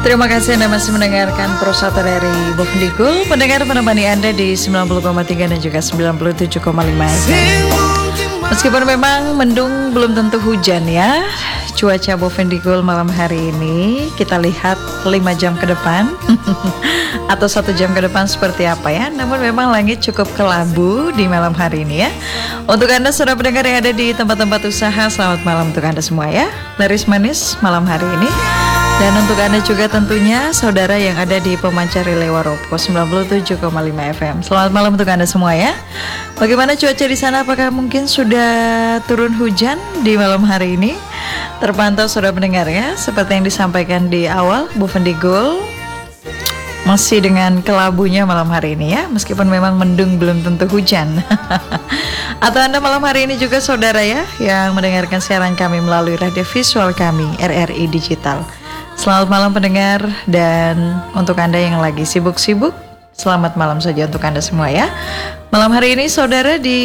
Terima kasih Anda masih mendengarkan Prosata dari Bofendikul. Pendengar menemani Anda di 90,3 dan juga 97,5 FM. Meskipun memang mendung belum tentu hujan ya. Cuaca Bofendikul malam hari ini kita lihat 5 jam ke depan atau 1 jam ke depan seperti apa ya. Namun memang langit cukup kelabu di malam hari ini ya. Untuk Anda saudara pendengar yang ada di tempat-tempat usaha, selamat malam untuk Anda semua ya. Laris manis malam hari ini. Dan untuk Anda juga tentunya saudara yang ada di pemancar relay Waropo 97,5 FM. Selamat malam untuk Anda semua ya. Bagaimana cuaca di sana? Apakah mungkin sudah turun hujan di malam hari ini? Terpantau saudara pendengar ya, seperti yang disampaikan di awal, Bofendikul masih dengan kelabunya malam hari ini ya. Meskipun memang mendung belum tentu hujan. Atau Anda malam hari ini juga saudara ya, yang mendengarkan siaran kami melalui radio visual kami RRI Digital. Selamat malam pendengar, dan untuk Anda yang lagi sibuk-sibuk, selamat malam saja untuk Anda semua ya. Malam hari ini saudara di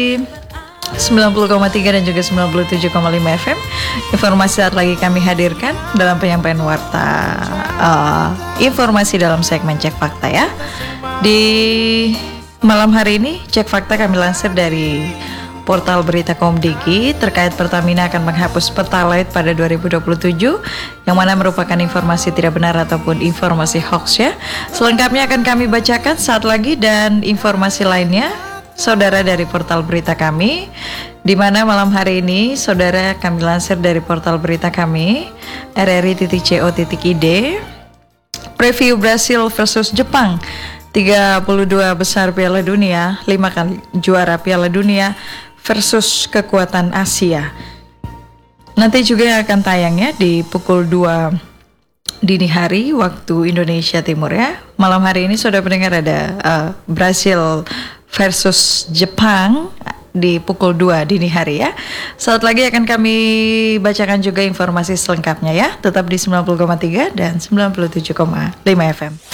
90,3 dan juga 97,5 FM, informasi saat lagi kami hadirkan dalam penyampaian warta informasi dalam segmen Cek Fakta ya. Di malam hari ini Cek Fakta kami lansir dari portal berita Komdigi terkait Pertamina akan menghapus Pertalite pada 2027, yang mana merupakan informasi tidak benar ataupun informasi hoax ya. Selengkapnya akan kami bacakan saat lagi, dan informasi lainnya saudara dari portal berita kami, di mana malam hari ini saudara kami lansir dari portal berita kami rri.co.id. Preview Brasil versus Jepang, 32 besar Piala Dunia, 5 kali juara Piala Dunia versus kekuatan Asia. Nanti juga akan tayang ya di pukul 2 dini hari waktu Indonesia Timur ya. Malam hari ini saudara pendengar ada Brasil versus Jepang di pukul 2 dini hari ya. Saat lagi akan kami bacakan juga informasi selengkapnya ya. Tetap di 90,3 dan 97,5 FM.